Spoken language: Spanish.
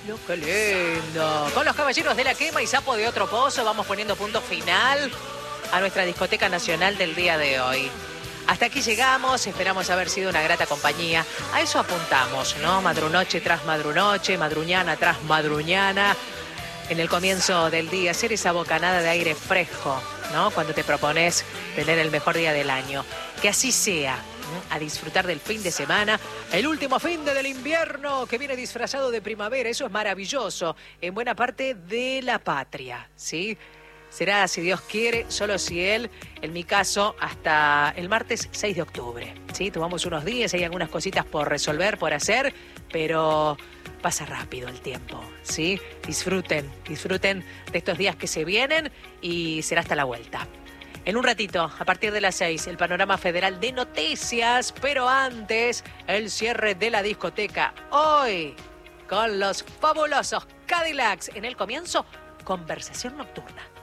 ¡Qué lindo! Con los caballeros de la quema y sapo de otro pozo vamos poniendo punto final a nuestra discoteca nacional del día de hoy. Hasta aquí llegamos, esperamos haber sido una grata compañía. A eso apuntamos, ¿no? Madrunoche tras madrunoche, madruñana tras madruñana. En el comienzo del día, hacer esa bocanada de aire fresco, ¿no? Cuando te propones tener el mejor día del año. Que así sea, ¿no? A disfrutar del fin de semana, el último fin del invierno que viene disfrazado de primavera. Eso es maravilloso, en buena parte de la patria, ¿sí? Será, si Dios quiere, solo si Él, en mi caso, hasta el martes 6 de octubre. ¿Sí? Tomamos unos días, hay algunas cositas por resolver, por hacer, pero pasa rápido el tiempo, ¿sí? Disfruten de estos días que se vienen y será hasta la vuelta. En un ratito, a partir de las 6, el panorama federal de noticias, pero antes, el cierre de la discoteca. Hoy, con los fabulosos Cadillacs. En el comienzo, conversación nocturna.